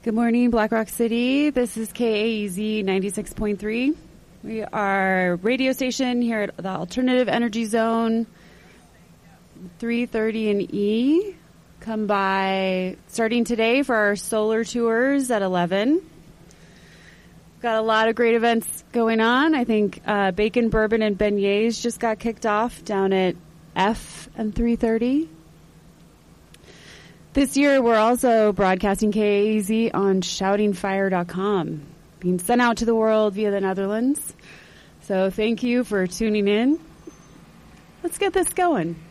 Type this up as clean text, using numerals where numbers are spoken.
Good morning, Black Rock City. This is KAEZ 96.3. We are a radio station here at the Alternative Energy Zone, 330 and E. Come by starting today for our solar tours at 11. We've got a lot of great events going on. I think Bacon, Bourbon, and Beignets just got kicked off down at F and 330. This year, we're also broadcasting KAEZ on shoutingfire.com, being sent out to the world via the Netherlands. So thank you for tuning in. Let's get this going.